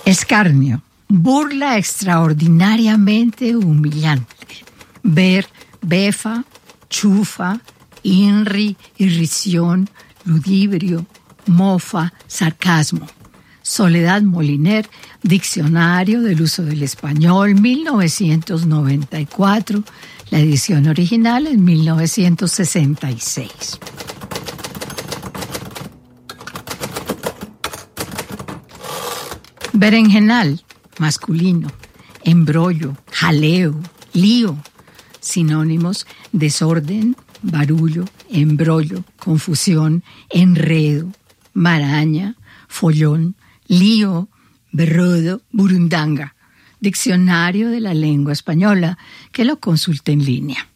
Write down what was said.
Escarnio, burla extraordinariamente humillante. Ver, befa, chufa, inri, irrisión, ludibrio, mofa, sarcasmo. Soledad Moliner, Diccionario del Uso del Español, 1994, la edición original en 1966. Berenjenal, masculino, embrollo, jaleo, lío. Sinónimos: desorden, barullo, embrollo, confusión, enredo, maraña, follón, lío, berrodo, burundanga. Diccionario de la Lengua Española, que lo consulte en línea.